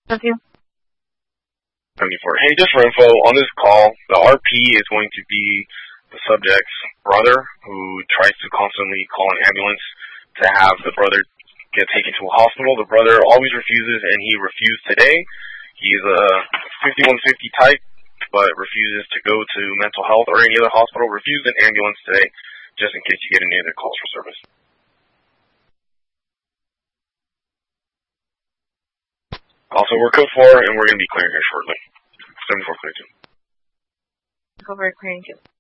Thank you. 74. Hey, just for info, on this call, the RP is going to be the subject's brother who tries to constantly call an ambulance to have the brother get taken to a hospital. The brother always refuses, and he refused today. He's a 5150 type, but refuses to go to mental health or any other hospital. Refused an ambulance today, just in case you get any other calls for service. Also, we're code 4, and we're going to be clearing here shortly. 74 clear 2. Go for clearing 2.